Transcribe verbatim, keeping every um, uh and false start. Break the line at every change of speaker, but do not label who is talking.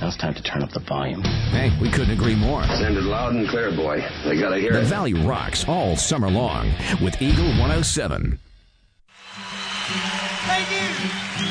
Now it's time to turn up the volume.
Hey, we couldn't agree more.
Send it loud and clear, boy. They gotta hear
The
it.
The Valley rocks all summer long with Eagle one oh seven.
Thank you.